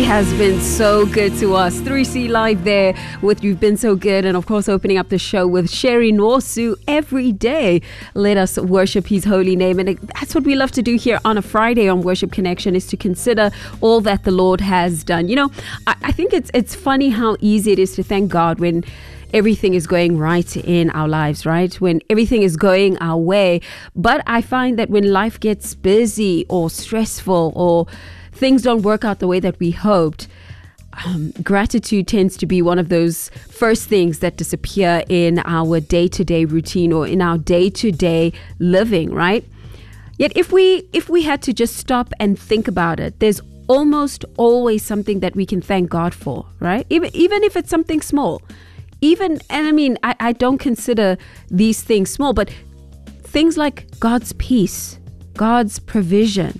has been so good to us. 3C Live there with You've Been So Good, and of course opening up the show with Sherry Norsu. Every day let us worship his holy name, and that's what we love to do here on a Friday on Worship Connection, is to consider all that the Lord has done. You know, I think it's funny how easy it is to thank God when everything is going right in our lives, right? When everything is going our way. But I find that when life gets busy or stressful or things don't work out the way that we hoped, gratitude tends to be one of those first things that disappear in our day-to-day routine or in our day-to-day living, right? Yet if we had to just stop and think about it, there's almost always something that we can thank God for, right? Even if it's something small. I don't consider these things small, but things like God's peace, God's provision,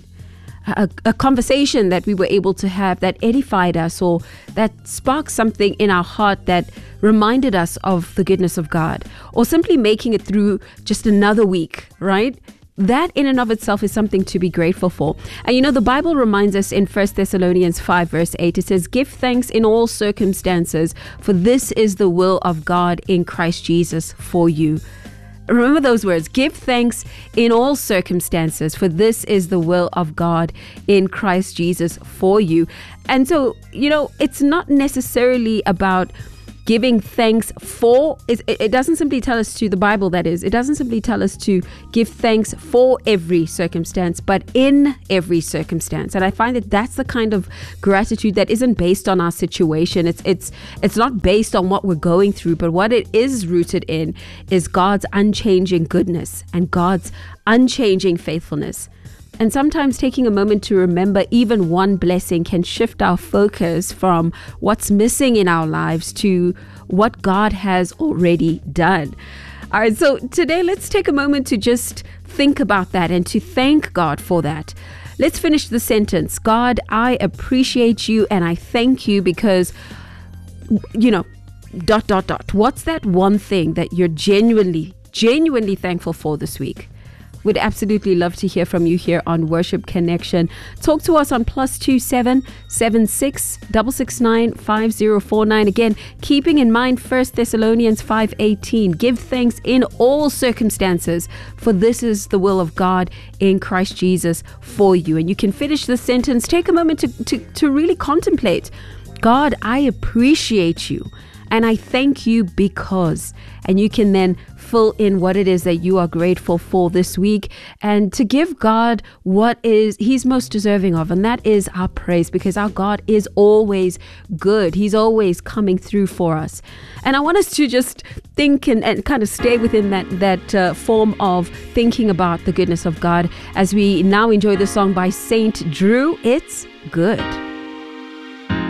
a conversation that we were able to have that edified us or that sparked something in our heart that reminded us of the goodness of God, or simply making it through just another week, right? That in and of itself is something to be grateful for. And you know, the Bible reminds us in 1 Thessalonians 5 verse 8, it says, "Give thanks in all circumstances, for this is the will of God in Christ Jesus for you." Remember those words, give thanks in all circumstances, for this is the will of God in Christ Jesus for you. And so, you know, it's not necessarily about giving thanks for, it doesn't simply tell us to, the Bible that is, it doesn't simply tell us to give thanks for every circumstance, but in every circumstance. And I find that that's the kind of gratitude that isn't based on our situation. It's not based on what we're going through, but what it is rooted in is God's unchanging goodness and God's unchanging faithfulness. And sometimes taking a moment to remember even one blessing can shift our focus from what's missing in our lives to what God has already done. All right, so today let's take a moment to just think about that and to thank God for that. Let's finish the sentence. God, I appreciate you and I thank you because, you know, ... What's that one thing that you're genuinely thankful for this week? We'd absolutely love to hear from you here on Worship Connection. Talk to us on +27 76 669 5049. Again, keeping in mind 1 Thessalonians 5:18. Give thanks in all circumstances, for this is the will of God in Christ Jesus for you. And you can finish the sentence. Take a moment to really contemplate. God, I appreciate you. And I thank you because, and you can then fill in what it is that you are grateful for this week, and to give God what is He's most deserving of, and that is our praise, because our God is always good. He's always coming through for us. And I want us to just think and kind of stay within that form of thinking about the goodness of God as we now enjoy the song by Saint Drew, It's Good.